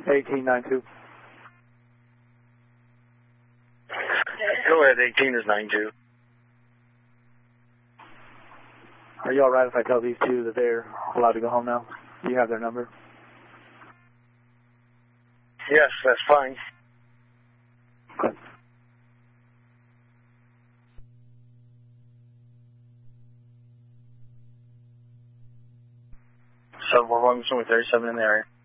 1892. Go ahead, 18 is 92. Are you alright if I tell these two that they're allowed to go home now? Do you have their number? Yes, that's fine. Okay. So we're 37 in the area.